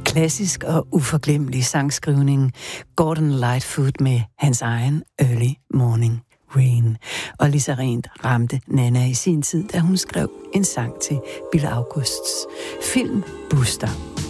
Klassisk og uforglemmelig sangskrivning. Gordon Lightfoot med hans egen Early Morning Rain. Og lige så rent ramte Nanna i sin tid, da hun skrev en sang til Bille Augusts film Buster.